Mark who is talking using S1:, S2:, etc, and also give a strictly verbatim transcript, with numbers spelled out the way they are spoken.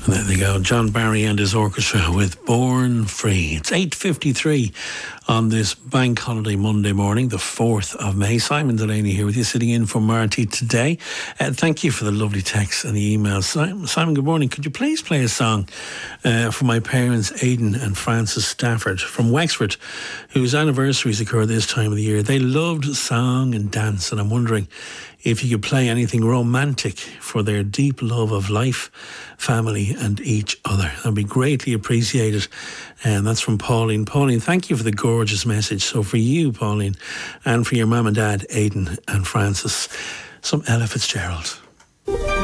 S1: There they go, John Barry and his orchestra with Born Free. It's eight fifty-three on this bank holiday Monday morning, the fourth of May. Simon Delaney here with you, sitting in for Marty today. Uh, thank you for the lovely texts and the emails. Simon, Simon, good morning. Could you please play a song uh, for my parents, Aidan and Francis Stafford from Wexford, whose anniversaries occur this time of the year? They loved song and dance, and I'm wondering if you could play anything romantic for their deep love of life, family and each other. That would be greatly appreciated. And that's from Pauline. Pauline, thank you for the gorgeous message. So for you, Pauline, and for your mum and dad, Aidan and Francis, some Ella Fitzgerald.